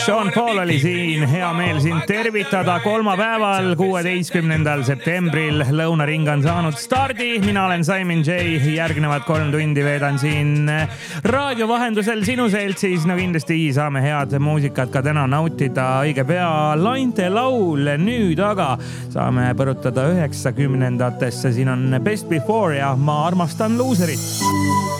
Sean Paul oli siin, hea meel sind tervitada kolmapäeval, 16. septembril. Lõunaring on saanud stardi, mina olen Simon J. Järgnevad 3 tundi veedan siin raadio vahendusel sinu seltsis. No kindlasti saame head muusikat ka täna nautida õige pea. Lainte laul nüüd aga saame põrutada 90-ndatesse. Siin on Best Before ja Ma armastan luuserit.